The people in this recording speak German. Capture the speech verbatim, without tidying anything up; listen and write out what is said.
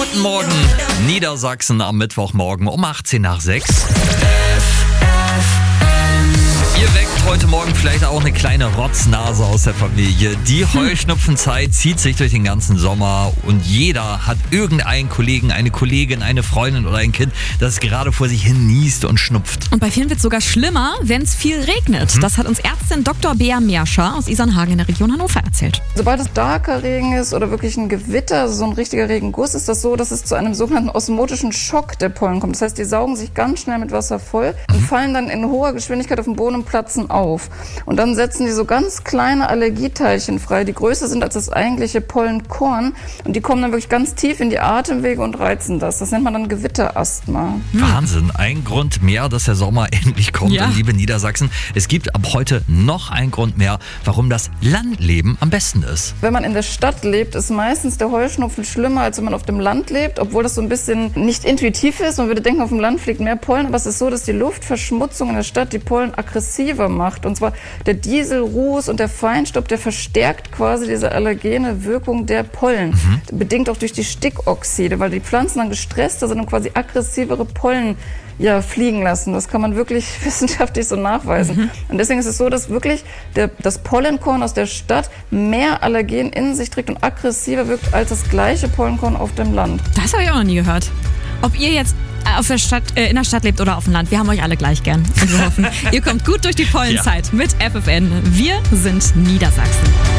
Guten Morgen, Niedersachsen am Mittwochmorgen um achtzehn nach sechs. Ihr weckt heute Morgen vielleicht auch eine kleine Rotznase aus der Familie. Die Heuschnupfenzeit zieht sich durch den ganzen Sommer und jeder hat irgendeinen Kollegen, eine Kollegin, eine Freundin oder ein Kind, das gerade vor sich hin niest und schnupft. Und bei vielen wird es sogar schlimmer, wenn es viel regnet. Mhm. Das hat uns Ärztin Doktor Bea Merscher aus Isernhagen in der Region Hannover erzählt. Sobald es starker Regen ist oder wirklich ein Gewitter, also so ein richtiger Regenguss, ist das so, dass es zu einem sogenannten osmotischen Schock der Pollen kommt. Das heißt, die saugen sich ganz schnell mit Wasser voll und mhm. fallen dann in hoher Geschwindigkeit auf den Boden und platzen auf. Und dann setzen die so ganz kleine Allergieteilchen frei, die größer sind als das eigentliche Pollenkorn. Und die kommen dann wirklich ganz tief in die Atemwege und reizen das. Das nennt man dann Gewitterasthma. Wahnsinn, ein Grund mehr, dass der Sommer endlich kommt. Ja. Und liebe Niedersachsen, es gibt ab heute noch einen Grund mehr, warum das Landleben am besten ist. Wenn man in der Stadt lebt, ist meistens der Heuschnupfen schlimmer, als wenn man auf dem Land lebt, obwohl das so ein bisschen nicht intuitiv ist. Man würde denken, auf dem Land fliegt mehr Pollen, aber es ist so, dass die Luftverschmutzung in der Stadt die Pollen aggressiver macht. Und zwar der Dieselruß und der Feinstaub, der verstärkt quasi diese allergene Wirkung der Pollen. Mhm. Bedingt auch durch die Stickoxide, weil die Pflanzen dann gestresster sind und quasi aggressivere Pollen ja, fliegen lassen. Das kann man wirklich wissenschaftlich so nachweisen. Mhm. Und deswegen ist es so, dass wirklich der, das Pollenkorn aus der Stadt mehr Allergen in sich trägt und aggressiver wirkt als das gleiche Pollenkorn auf dem Land. Das habe ich auch noch nie gehört. Ob ihr jetzt auf der Stadt, äh, in der Stadt lebt oder auf dem Land, wir haben euch alle gleich gern. Und wir hoffen, ihr kommt gut durch die Pollenzeit ja. mit F F N. Wir sind Niedersachsen.